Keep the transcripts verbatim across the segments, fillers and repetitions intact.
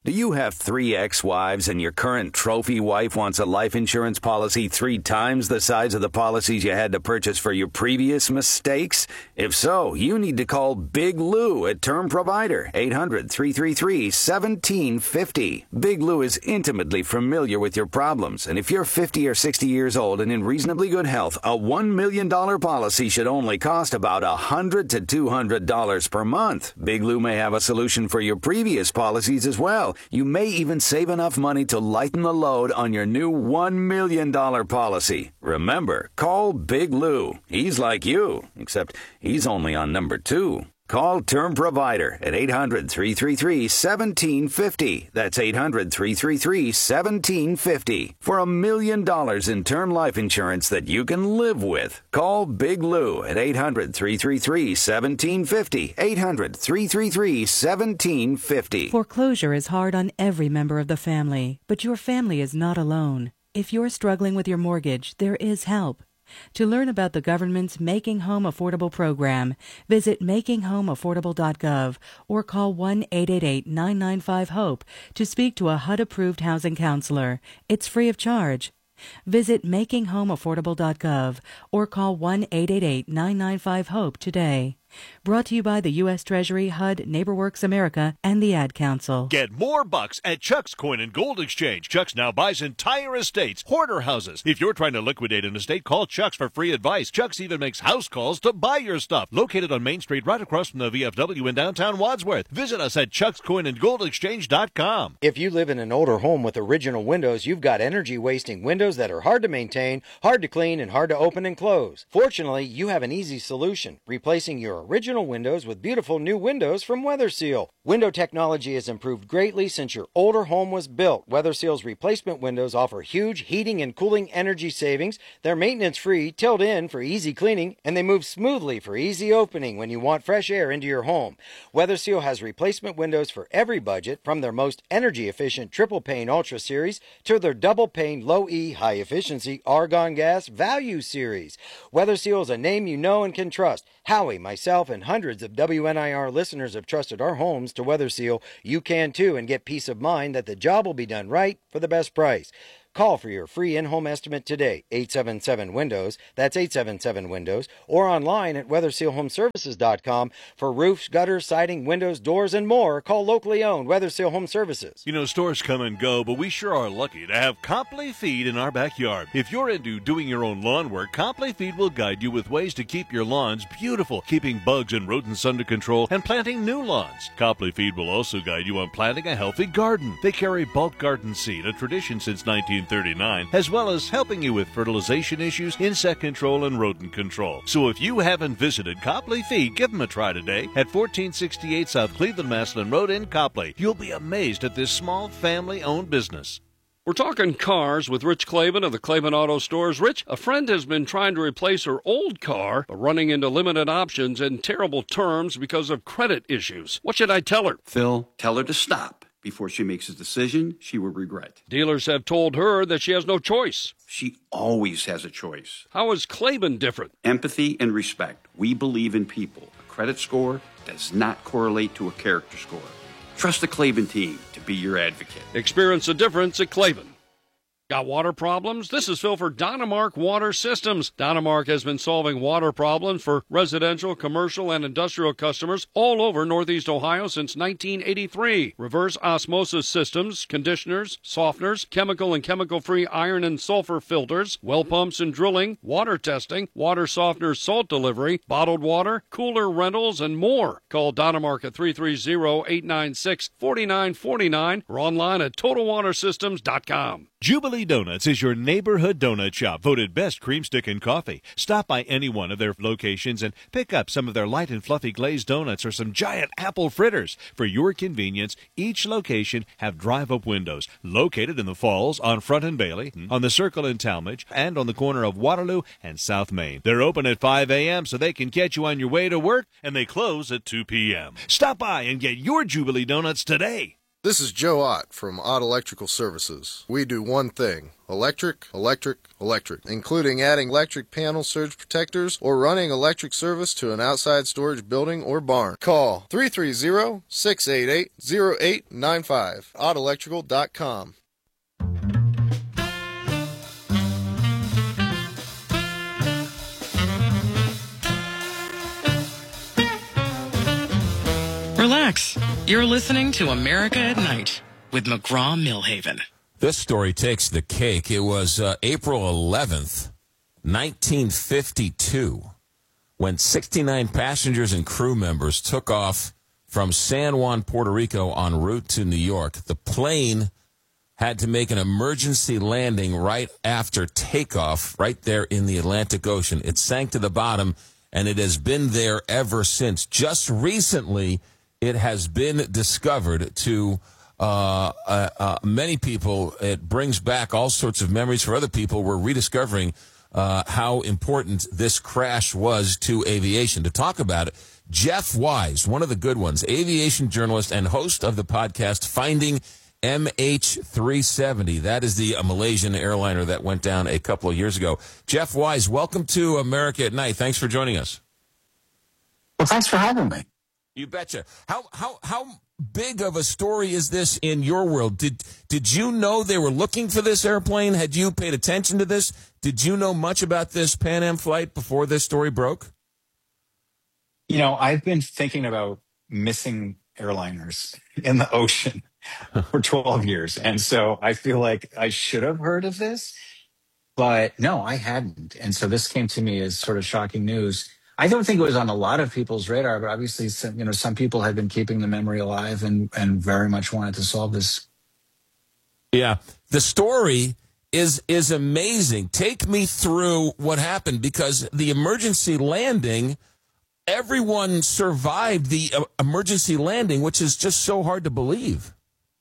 Do you have three ex-wives and your current trophy wife wants a life insurance policy three times the size of the policies you had to purchase for your previous mistakes? If so, you need to call Big Lou at Term Provider, eight hundred, three three three, one seven five zero. Big Lou is intimately familiar with your problems, and if you're fifty or sixty years old and in reasonably good health, a one million dollars policy should only cost about one hundred to two hundred dollars per month. Big Lou may have a solution for your previous policies as well. You may even save enough money to lighten the load on your new one million dollars policy. Remember, call Big Lou. He's like you, except he's only on number two. Call Term Provider at eight hundred, three three three, one seven five zero. That's eight hundred, three three three, one seven five zero for a million dollars in term life insurance that you can live with. Call Big Lou at eight hundred, three three three, one seven five zero. eight hundred, three three three, one seven five zero. Foreclosure is hard on every member of the family, but your family is not alone. If you're struggling with your mortgage, there is help. To learn about the government's Making Home Affordable program, visit making home affordable dot gov or call one eight eight eight, nine nine five, HOPE to speak to a H U D-approved housing counselor. It's free of charge. Visit making home affordable dot gov or call one eight eight eight, nine nine five, HOPE today. Brought to you by the U S Treasury, H U D, NeighborWorks America, and the Ad Council. Get more bucks at Chuck's Coin and Gold Exchange. Chuck's now buys entire estates, hoarder houses. If you're trying to liquidate an estate, call Chuck's for free advice. Chuck's even makes house calls to buy your stuff. Located on Main Street right across from the V F W in downtown Wadsworth. Visit us at chucks coin and gold exchange dot com. If you live in an older home with original windows, you've got energy-wasting windows that are hard to maintain, hard to clean, and hard to open and close. Fortunately, you have an easy solution, replacing your original windows with beautiful new windows from WeatherSeal. Window technology has improved greatly since your older home was built. WeatherSeal's replacement windows offer huge heating and cooling energy savings. They're maintenance-free, tilled in for easy cleaning, and they move smoothly for easy opening when you want fresh air into your home. WeatherSeal has replacement windows for every budget, from their most energy-efficient triple-pane Ultra Series to their double-pane low-E high-efficiency argon gas Value Series. WeatherSeal is a name you know and can trust. Howie, myself, and hundreds of W N I R listeners have trusted our homes to WeatherSeal. You can too, and get peace of mind that the job will be done right for the best price. Call for your free in-home estimate today, eight seven seven Windows, that's eight seven seven Windows, or online at weather seal home services dot com for roofs, gutters, siding, windows, doors, and more. Call locally owned WeatherSeal Home Services. You know, stores come and go, but we sure are lucky to have Copley Feed in our backyard. If you're into doing your own lawn work, Copley Feed will guide you with ways to keep your lawns beautiful, keeping bugs and rodents under control, and planting new lawns. Copley Feed will also guide you on planting a healthy garden. They carry bulk garden seed, a tradition since nineteen thirty-nine, as well as helping you with fertilization issues, insect control, and rodent control. So if you haven't visited Copley Feed, give them a try today at fourteen sixty-eight South Cleveland Maslin Road in Copley. You'll be amazed at this small family-owned business. We're talking cars with Rich Clavin of the Clavin Auto Stores. Rich, a friend has been trying to replace her old car, but running into limited options and terrible terms because of credit issues. What should I tell her? Phil, tell her to stop. Before she makes a decision she will regret. Dealers have told her that she has no choice. She always has a choice. How is Clavin different? Empathy and respect. We believe in people. A credit score does not correlate to a character score. Trust the Clavin team to be your advocate. Experience the difference at Clavin. Got water problems? This is Phil for Dynamark Water Systems. Dynamark has been solving water problems for residential, commercial, and industrial customers all over Northeast Ohio since nineteen eighty-three. Reverse osmosis systems, conditioners, softeners, chemical and chemical-free iron and sulfur filters, well pumps and drilling, water testing, water softeners, salt delivery, bottled water, cooler rentals, and more. Call Dynamark at three three zero, eight nine six, four nine four nine or online at total water systems dot com. Jubilee Donuts is your neighborhood donut shop, voted best cream stick and coffee. Stop by any one of their locations and pick up some of their light and fluffy glazed donuts or some giant apple fritters. For your convenience, each location have drive-up windows located in the Falls, on Front and Bailey, on the Circle in Talmadge, and on the corner of Waterloo and South Main. They're open at five a.m. so they can catch you on your way to work, and they close at two p.m. Stop by and get your Jubilee Donuts today. This is Joe Ott from Ott Electrical Services. We do one thing: electric, electric, electric, including adding electric panel surge protectors or running electric service to an outside storage building or barn. Call three three zero, six eight eight, zero eight nine five, ott electrical dot com. Relax. You're listening to America at Night with McGraw-Millhaven. This story takes the cake. It was uh, April eleventh, nineteen fifty-two, when sixty-nine passengers and crew members took off from San Juan, Puerto Rico, en route to New York. The plane had to make an emergency landing right after takeoff, right there in the Atlantic Ocean. It sank to the bottom, and it has been there ever since. Just recently, it has been discovered to uh, uh, uh, many people. It brings back all sorts of memories for other people. We're rediscovering uh, how important this crash was to aviation. To talk about it, Jeff Wise, one of the good ones, aviation journalist and host of the podcast Finding M H three seventy. That is the uh, Malaysian airliner that went down a couple of years ago. Jeff Wise, welcome to America at Night. Thanks for joining us. Well, thanks for having me. You betcha. How how how big of a story is this in your world? Did did you know they were looking for this airplane? Had you paid attention to this? Did you know much about this Pan Am flight before this story broke? You know, I've been thinking about missing airliners in the ocean for twelve years. And so I feel like I should have heard of this, but no, I hadn't. And so this came to me as sort of shocking news. I don't think it was on a lot of people's radar, but obviously, some, you know, some people had been keeping the memory alive and, and very much wanted to solve this. Yeah, the story is is amazing. Take me through what happened, because the emergency landing, everyone survived the uh, emergency landing, which is just so hard to believe.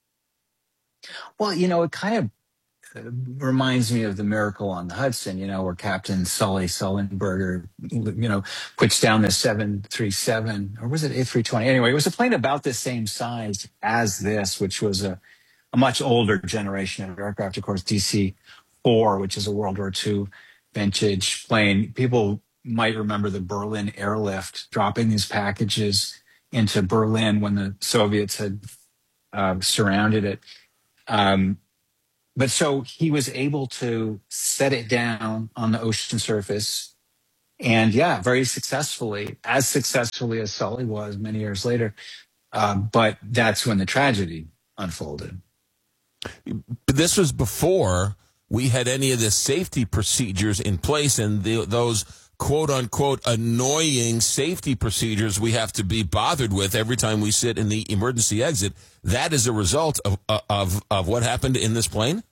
Well, you know, it kind of reminds me of the Miracle on the Hudson, you know, where Captain Sully Sullenberger, you know, puts down the seven thirty-seven, or was it A three twenty? Anyway, it was a plane about the same size as this, which was a, a much older generation of aircraft, of course, D C four, which is a World War Two vintage plane. People might remember the Berlin airlift, dropping these packages into Berlin when the Soviets had uh, surrounded it. Um, But so he was able to set it down on the ocean surface. And yeah, very successfully, as successfully as Sully was many years later. Uh, but that's when the tragedy unfolded. This was before we had any of the safety procedures in place, and the, those quote-unquote annoying safety procedures we have to be bothered with every time we sit in the emergency exit. That is a result of of of what happened in this plane?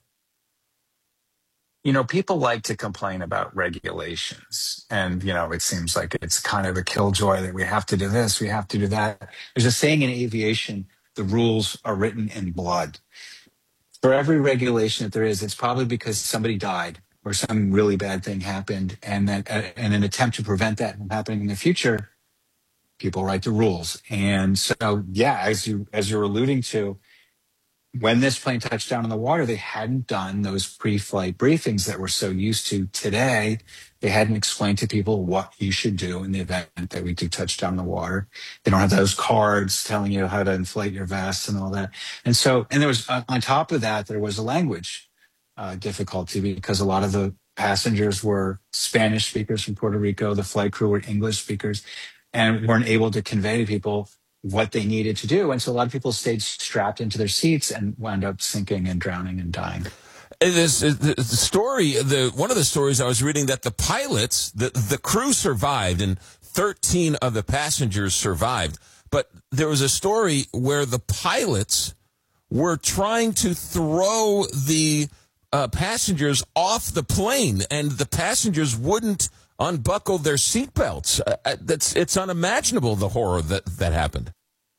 You know, people like to complain about regulations, and, you know, it seems like it's kind of a killjoy that we have to do this, we have to do that. There's a saying in aviation, the rules are written in blood. For every regulation that there is, it's probably because somebody died or some really bad thing happened, and that uh, in an attempt to prevent that from happening in the future, people write the rules. And so, yeah, as you as you're alluding to, when this plane touched down in the water, they hadn't done those pre-flight briefings that we're so used to today. They hadn't explained to people what you should do in the event that we do touch down in the water. They don't have those cards telling you how to inflate your vest and all that. And so, and there was, uh, on top of that, there was a language uh, difficulty, because a lot of the passengers were Spanish speakers from Puerto Rico. The flight crew were English speakers and weren't able to convey to people what they needed to do. And so a lot of people stayed strapped into their seats and wound up sinking and drowning and dying. This, the, the story, the one of the stories I was reading, that the pilots, the, the crew survived and thirteen of the passengers survived. But there was a story where the pilots were trying to throw the uh, passengers off the plane, and the passengers wouldn't unbuckle their seatbelts. Uh, that's it's unimaginable, the horror that that happened.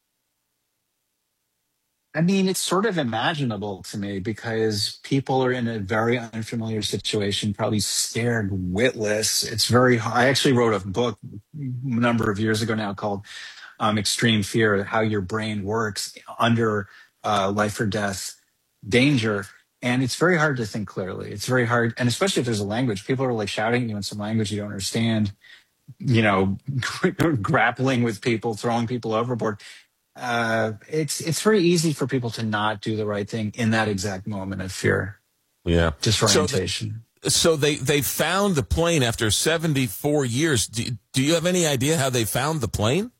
I mean, it's sort of imaginable to me, because people are in a very unfamiliar situation, probably scared witless. It's very hard. I actually wrote a book a number of years ago now called um, Extreme Fear, How Your Brain Works under uh, life or death danger. And it's very hard to think clearly. It's very hard. And especially if there's a language, people are like shouting at you in some language you don't understand, you know, grappling with people, throwing people overboard. Uh, it's, it's very easy for people to not do the right thing in that exact moment of fear. Yeah. Disorientation. So, the, so they, they found the plane after seventy-four years. Do, do you have any idea how they found the plane?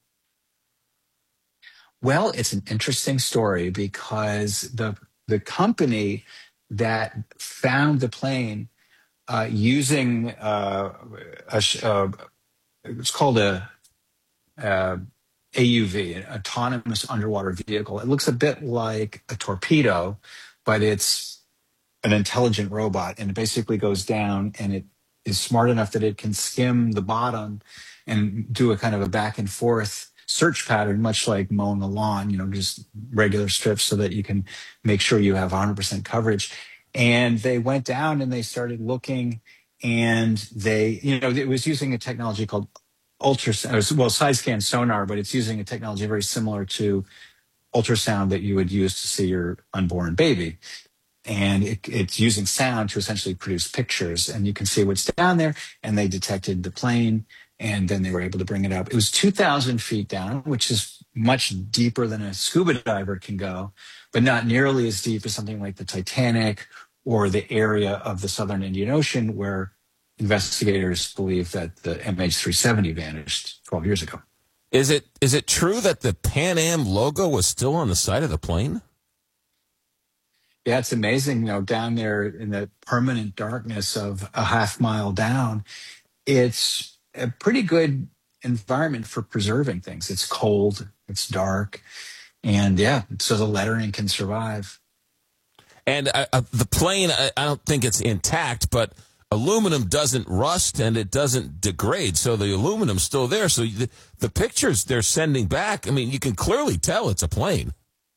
Well, it's an interesting story because the the company that found the plane uh, using uh, a, uh, it's called a, a A U V, an autonomous underwater vehicle. It looks a bit like a torpedo, but it's an intelligent robot, and it basically goes down, and it is smart enough that it can skim the bottom and do a kind of a back and forth search pattern, much like mowing a lawn, you know, just regular strips so that you can make sure you have one hundred percent coverage. And they went down and they started looking, and they, you know, it was using a technology called ultrasound, well, side scan sonar, but it's using a technology very similar to ultrasound that you would use to see your unborn baby. And it, it's using sound to essentially produce pictures, and you can see what's down there. And they detected the plane, and then they were able to bring it up. It was two thousand feet down, which is much deeper than a scuba diver can go, but not nearly as deep as something like the Titanic or the area of the Southern Indian Ocean where investigators believe that the M H three seventy vanished twelve years ago. Is it is it true that the Pan Am logo was still on the side of the plane? Yeah, it's amazing, you know, down there in the permanent darkness of a half mile down, it's a pretty good environment for preserving things. It's cold, it's dark, and yeah, so the lettering can survive. And uh, uh, the plane, I, I don't think it's intact, but aluminum doesn't rust and it doesn't degrade, so the aluminum's still there. So the, the pictures they're sending back, I mean, you can clearly tell it's a plane.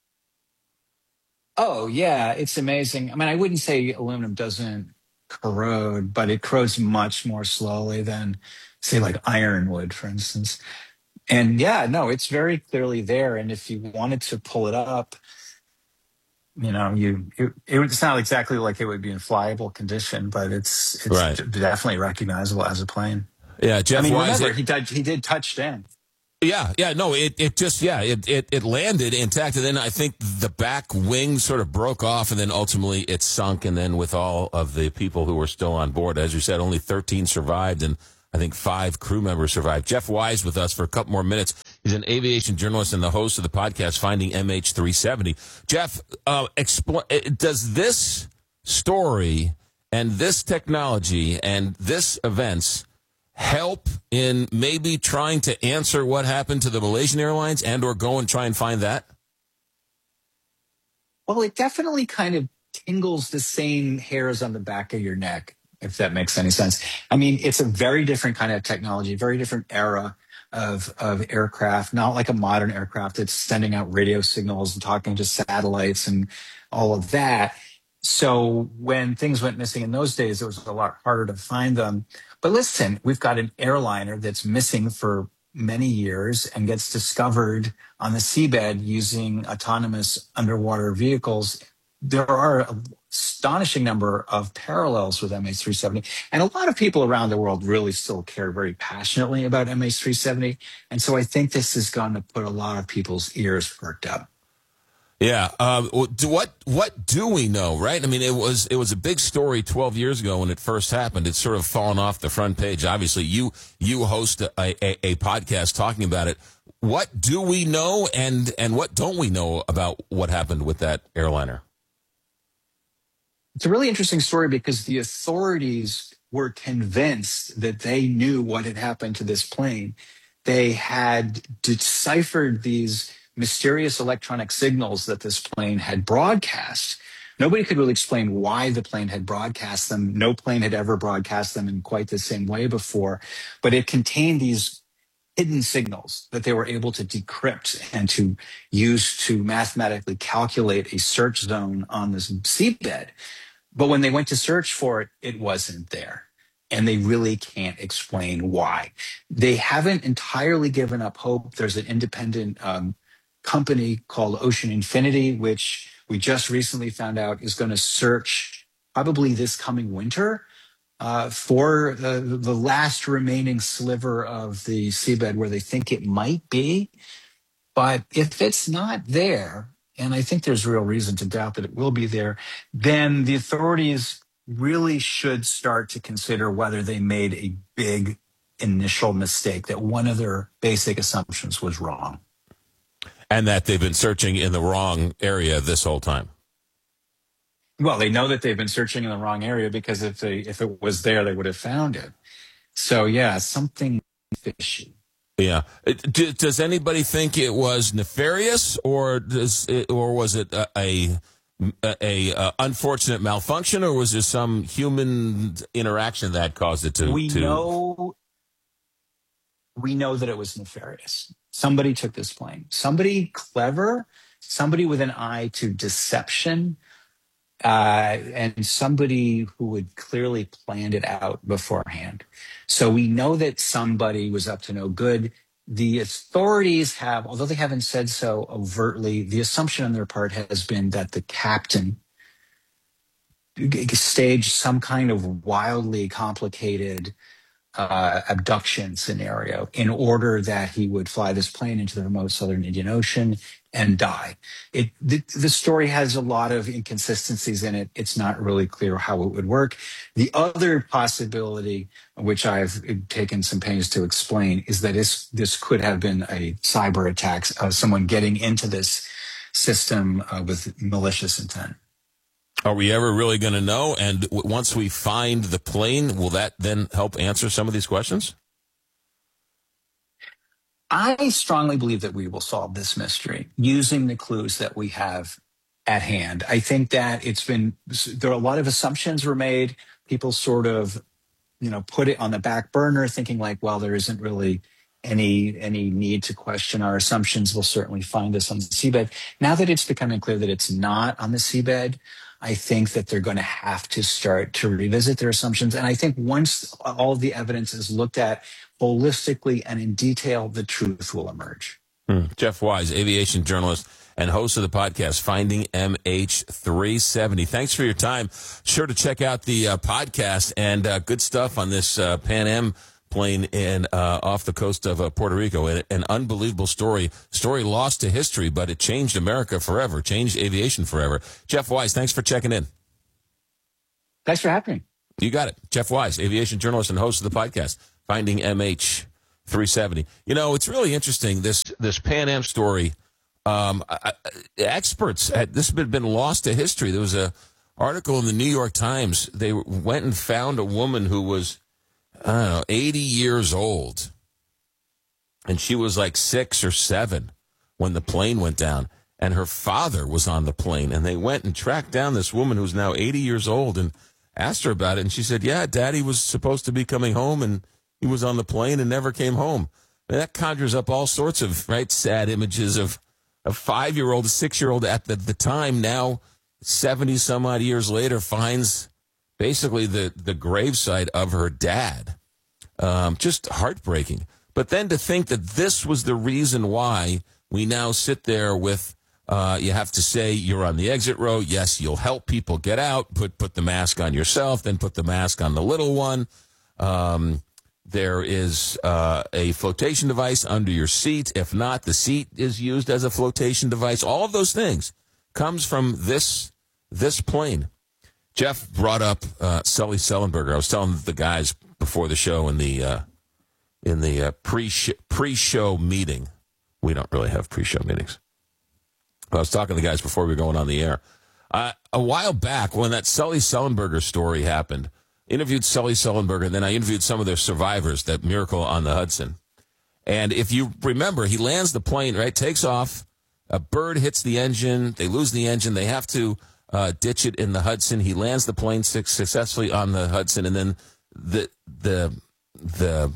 Oh, yeah, it's amazing. I mean, I wouldn't say aluminum doesn't corrode, but it corrodes much more slowly than, say, like iron would, for instance. And yeah, no, it's very clearly there. And if you wanted to pull it up, you know, you it, it's not exactly like it would be in flyable condition, but it's it's right. definitely recognizable as a plane. Yeah, Jeff I mean, Wise, remember, it, he did, he did touch down. Yeah, yeah, no, it, it just, yeah, it, it, it landed intact, and then I think the back wing sort of broke off, and then ultimately it sunk, and then with all of the people who were still on board, as you said, only thirteen survived, and I think five crew members survived. Jeff Wise with us for a couple more minutes. He's an aviation journalist and the host of the podcast Finding M H three seventy. Jeff, uh, expl- does this story and this technology and this events help in maybe trying to answer what happened to the Malaysian Airlines and or go and try and find that? Well, it definitely kind of tingles the same hairs on the back of your neck, if that makes any sense. I mean, it's a very different kind of technology, very different era of, of aircraft, not like a modern aircraft that's sending out radio signals and talking to satellites and all of that. So when things went missing in those days, it was a lot harder to find them. But listen, we've got an airliner that's missing for many years and gets discovered on the seabed using autonomous underwater vehicles. There are an astonishing number of parallels with M H three seventy. And a lot of people around the world really still care very passionately about M H three seventy. And so I think this is going to put a lot of people's ears perked up. Yeah. Um, what what do we know, right? I mean, it was it was a big story twelve years ago when it first happened. It's sort of fallen off the front page. Obviously, you you host a, a, a podcast talking about it. What do we know, and and what don't we know about what happened with that airliner? It's a really interesting story because the authorities were convinced that they knew what had happened to this plane. They had deciphered these mysterious electronic signals that this plane had broadcast. Nobody could really explain why the plane had broadcast them. No plane had ever broadcast them in quite the same way before, but it contained these hidden signals that they were able to decrypt and to use to mathematically calculate a search zone on this seabed. But when they went to search for it, it wasn't there. And they really can't explain why. They haven't entirely given up hope. There's an independent um, company called Ocean Infinity, which we just recently found out is going to search probably this coming winter uh, for the, the last remaining sliver of the seabed where they think it might be. But if it's not there, and I think there's real reason to doubt that it will be there, then the authorities really should start to consider whether they made a big initial mistake, that one of their basic assumptions was wrong. And that they've been searching in the wrong area this whole time. Well, they know that they've been searching in the wrong area because if they if it was there, they would have found it. So, yeah, something fishy. Yeah. Do, does anybody think it was nefarious, or does it, or was it a, a, a, a unfortunate malfunction, or was there some human interaction that caused it to? We to... know. We know that it was nefarious. Somebody took this plane. Somebody clever, somebody with an eye to deception, uh, and somebody who had clearly planned it out beforehand. So we know that somebody was up to no good. The authorities have, although they haven't said so overtly, the assumption on their part has been that the captain staged some kind of wildly complicated Uh, abduction scenario in order that he would fly this plane into the remote southern Indian Ocean and die. It, the, the story has a lot of inconsistencies in it. It's not really clear how it would work. The other possibility, which I've taken some pains to explain, is that this, this could have been a cyber attack, uh, someone getting into this system uh, with malicious intent. Are we ever really going to know? And w- once we find the plane, will that then help answer some of these questions? I strongly believe that we will solve this mystery using the clues that we have at hand. I think that it's been, there are a lot of assumptions were made. People sort of, you know, put it on the back burner thinking like, well, there isn't really any any need to question our assumptions. We'll certainly find this on the seabed. Now that it's becoming clear that it's not on the seabed, I think that they're going to have to start to revisit their assumptions. And I think once all of the evidence is looked at holistically and in detail, the truth will emerge. Hmm. Jeff Wise, aviation journalist and host of the podcast, Finding M H three seventy. Thanks for your time. Sure to check out the uh, podcast, and uh, good stuff on this uh, Pan Am plane in uh, off the coast of uh, Puerto Rico. An, an unbelievable story, story lost to history, but it changed America forever, changed aviation forever. Jeff Wise, thanks for checking in. Thanks for having me. You got it. Jeff Wise, aviation journalist and host of the podcast, Finding M H three seventy. You know, it's really interesting, this this Pan Am story. Um, I, experts, had, this had been lost to history. There was a article in the New York Times. They went and found a woman who was, I don't know, eighty years old. And she was like six or seven when the plane went down. And her father was on the plane. And they went and tracked down this woman who's now eighty years old and asked her about it. And she said, yeah, Daddy was supposed to be coming home, and he was on the plane and never came home. And that conjures up all sorts of, right, sad images of a five-year-old, a six-year-old at the, the time, now seventy-some-odd years later, finds basically the, the gravesite of her dad. Um, just heartbreaking. But then to think that this was the reason why we now sit there with, uh, you have to say you're on the exit row. Yes, you'll help people get out. Put put the mask on yourself, then put the mask on the little one. Um, there is uh, a flotation device under your seat. If not, the seat is used as a flotation device. All of those things comes from this this plane. Jeff brought up uh, Sully Sullenberger. I was telling the guys before the show in the uh, in the uh, pre pre-show meeting. We don't really have pre-show meetings. I was talking to the guys before we were going on the air. Uh, a while back, when that Sully Sullenberger story happened, interviewed Sully Sullenberger, and then I interviewed some of their survivors, that miracle on the Hudson. And if you remember, he lands the plane, right, takes off, a bird hits the engine, they lose the engine, they have to uh, ditch it in the Hudson. He lands the plane successfully on the Hudson, and then the the the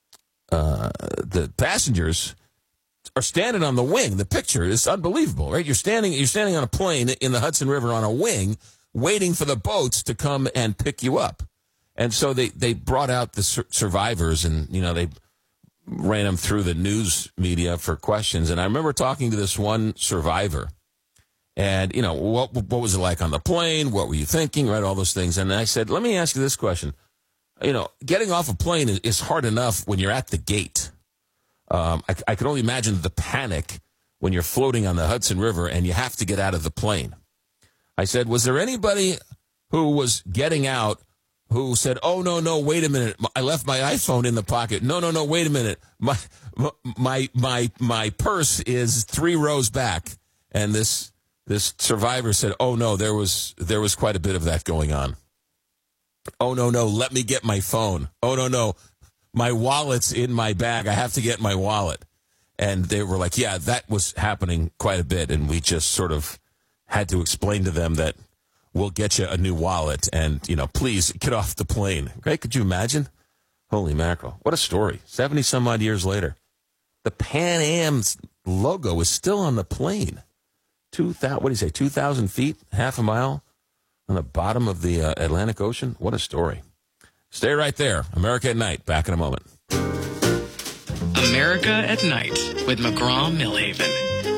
uh, the passengers are standing on the wing. The picture is unbelievable, right? You're standing you're standing on a plane in the Hudson River on a wing, waiting for the boats to come and pick you up. And so they, they brought out the sur- survivors, and, you know, they ran them through the news media for questions. And I remember talking to this one survivor. And, you know, what what was it like on the plane? What were you thinking? Right, all those things. And I said, let me ask you this question. You know, getting off a plane is, is hard enough when you're at the gate. Um, I, I can only imagine the panic when you're floating on the Hudson River and you have to get out of the plane. I said, was there anybody who was getting out who said, oh, no, no, wait a minute. I left my iPhone in the pocket. No, no, no, wait a minute. My my my my purse is three rows back. And this this survivor said, oh, no, there was there was quite a bit of that going on. Oh, no, no, let me get my phone. Oh, no, no, my wallet's in my bag. I have to get my wallet. And they were like, yeah, that was happening quite a bit. And we just sort of had to explain to them that we'll get you a new wallet and, you know, please get off the plane. Right? Could you imagine? Holy mackerel. What a story. seventy some odd years later. The Pan Am's logo is still on the plane. two thousand, what do you say, two thousand feet, half a mile on the bottom of the uh, Atlantic Ocean? What a story. Stay right there. America at Night. Back in a moment. America at Night with McGraw-Milhaven.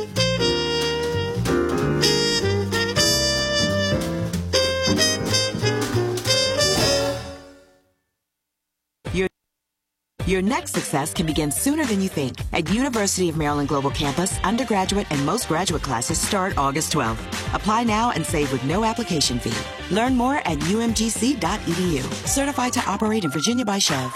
Your next success can begin sooner than you think. At University of Maryland Global Campus, undergraduate and most graduate classes start August twelfth. Apply now and save with no application fee. Learn more at U M G C dot E D U. Certified to operate in Virginia by Chev.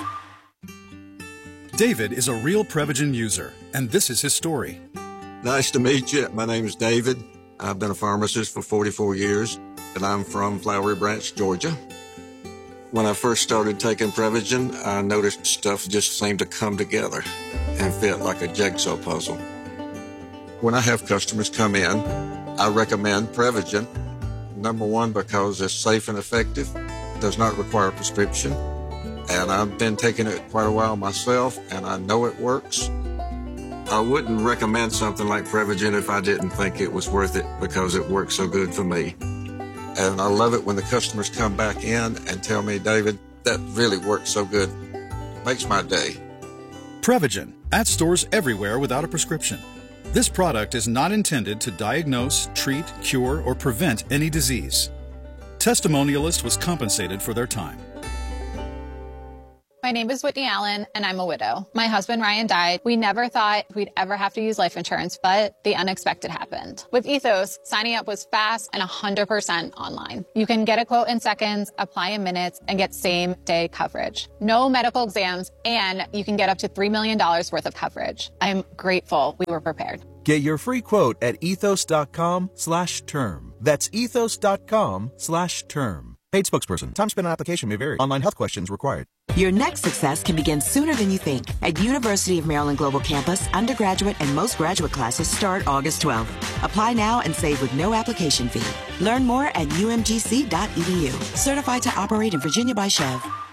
David is a real Prevagen user, and this is his story. Nice to meet you. My name is David. I've been a pharmacist for forty-four years, and I'm from Flowery Branch, Georgia. When I first started taking Prevagen, I noticed stuff just seemed to come together and fit like a jigsaw puzzle. When I have customers come in, I recommend Prevagen. Number one, because it's safe and effective, does not require a prescription, and I've been taking it quite a while myself, and I know it works. I wouldn't recommend something like Prevagen if I didn't think it was worth it because it works so good for me. And I love it when the customers come back in and tell me, David, that really works so good. Makes my day. Prevagen, at stores everywhere without a prescription. This product is not intended to diagnose, treat, cure, or prevent any disease. Testimonialist was compensated for their time. My name is Whitney Allen, and I'm a widow. My husband, Ryan, died. We never thought we'd ever have to use life insurance, but the unexpected happened. With Ethos, signing up was fast and one hundred percent online. You can get a quote in seconds, apply in minutes, and get same-day coverage. No medical exams, and you can get up to three million dollars worth of coverage. I'm grateful we were prepared. Get your free quote at ethos.com slash term. That's ethos.com slash term. Paid spokesperson. Time spent on application may vary. Online health questions required. Your next success can begin sooner than you think. At University of Maryland Global Campus, undergraduate and most graduate classes start August twelfth. Apply now and save with no application fee. Learn more at U M G C dot E D U. Certified to operate in Virginia by Chev.